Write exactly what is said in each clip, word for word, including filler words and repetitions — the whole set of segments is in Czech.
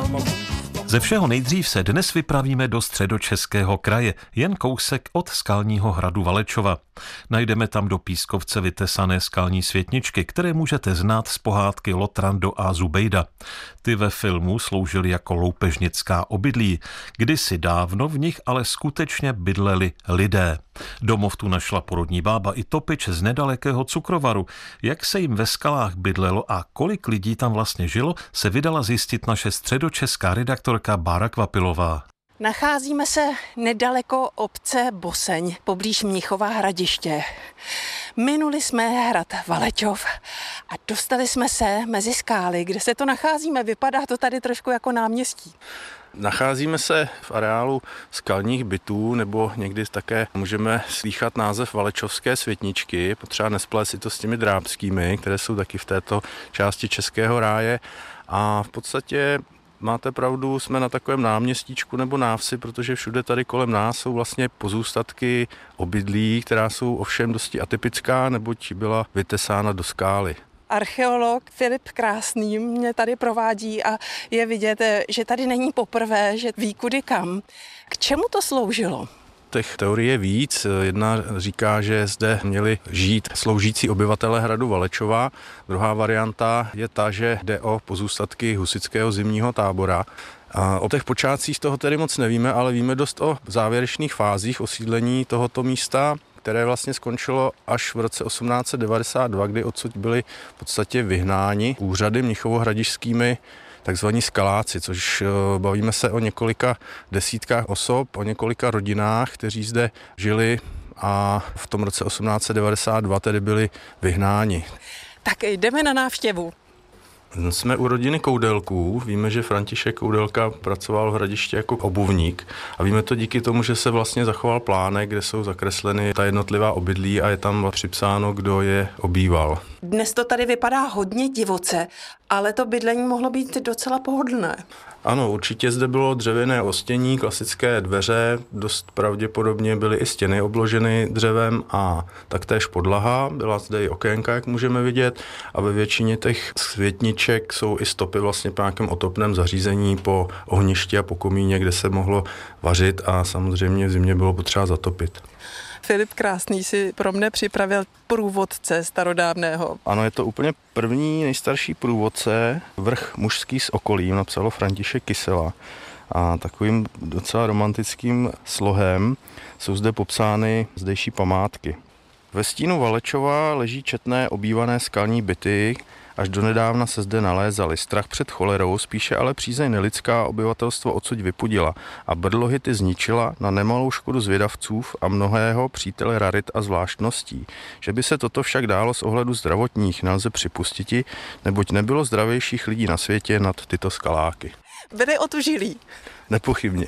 Ze všeho nejdřív se dnes vypravíme do Středočeského kraje, jen kousek od skalního hradu Valečova. Najdeme tam do pískovce vytesané skalní světničky, které můžete znát z pohádky Lotrando a Zubejda. Ty ve filmu sloužily jako loupežnická obydlí. Kdysi dávno v nich ale skutečně bydleli lidé. Domov tu našla porodní bába i topič z nedalekého Cukrovaru. Jak se jim ve skalách bydlelo a kolik lidí tam vlastně žilo, se vydala zjistit naše středočeská redaktorka Bára Kvapilová. Nacházíme se nedaleko obce Boseň, poblíž Mnichova Hradiště. Minuli jsme hrad Valečov a dostali jsme se mezi skály, kde se to nacházíme. Vypadá to tady trošku jako náměstí. Nacházíme se v areálu skalních bytů, nebo někdy také můžeme slýchat název Valečovské světničky, potřeba nesplést si to s těmi drábskými, které jsou taky v této části Českého ráje. A v podstatě máte pravdu, jsme na takovém náměstíčku nebo návsi, protože všude tady kolem nás jsou vlastně pozůstatky obydlí, která jsou ovšem dosti atypická, neboť byla vytesána do skály. Archeolog Filip Krásný mě tady provádí a je vidět, že tady není poprvé, že ví kudy kam. K čemu to sloužilo? Těch teorií je víc. Jedna říká, že zde měli žít sloužící obyvatelé hradu Valečova. Druhá varianta je ta, že jde o pozůstatky husitského zimního tábora. A o těch počátcích toho tedy moc nevíme, ale víme dost o závěrečných fázích osídlení tohoto místa, které vlastně skončilo až v roce osmnáct set devadesát dva, kdy odsud byli v podstatě vyhnáni úřady mnichovohradišťskými takzvaní skaláci, což bavíme se o několika desítkách osob, o několika rodinách, kteří zde žili a v tom roce osmnáct set devadesát dva tedy byli vyhnáni. Tak jdeme na návštěvu. Jsme u rodiny Koudelků. Víme, že František Koudelka pracoval v Hradišti jako obuvník a víme to díky tomu, že se vlastně zachoval plánek, kde jsou zakresleny ta jednotlivá obydlí a je tam připsáno, kdo je obýval. Dnes to tady vypadá hodně divoce, ale to bydlení mohlo být docela pohodlné. Ano, určitě zde bylo dřevěné ostění, klasické dveře, dost pravděpodobně byly i stěny obloženy dřevem a taktéž podlaha, byla zde i okénka, jak můžeme vidět, a ve většině těch světniček jsou i stopy vlastně po nějakém otopném zařízení, po ohništi a po komíně, kde se mohlo vařit a samozřejmě v zimě bylo potřeba zatopit. Filip Krásný si pro mne připravil průvodce starodávného. Ano, je to úplně první nejstarší průvodce, vrch mužský s okolím, napsalo František Kysela. A takovým docela romantickým slohem jsou zde popsány zdejší památky. Ve stínu Valečova leží četné obývané skalní byty, až donedávna se zde nalézaly. Strach před cholerou, spíše ale přízeň nelidská obyvatelstvo odsud vypudila a brdlohy ty zničila na nemalou škodu zvědavců a mnohého přítele rarit a zvláštností. Že by se toto však dálo z ohledu zdravotních nelze připustiti, neboť nebylo zdravějších lidí na světě nad tyto skaláky. Byli otužilí. Nepochybně.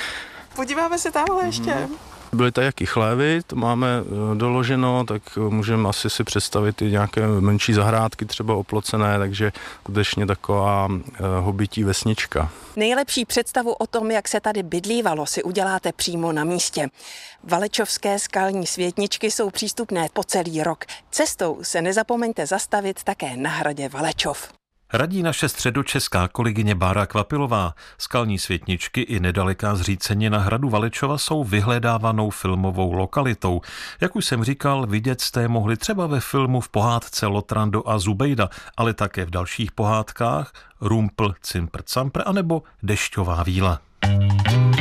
Podíváme se tamhle ještě. Mm. Byly tady jaký chlévy, to máme doloženo, tak můžeme asi si představit i nějaké menší zahrádky, třeba oplocené, takže skutečně taková hobití vesnička. Nejlepší představu o tom, jak se tady bydlívalo, si uděláte přímo na místě. Valečovské skalní světničky jsou přístupné po celý rok. Cestou se nezapomeňte zastavit také na hradě Valečov. Radí naše středočeská kolegyně Bára Kvapilová. Skalní světničky i nedaleká zřícenina hradu Valečova jsou vyhledávanou filmovou lokalitou. Jak už jsem říkal, vidět jste je mohli třeba ve filmu v pohádce Lotrando a Zubejda, ale také v dalších pohádkách Rumpl, Cimpr, Campr anebo Dešťová víla.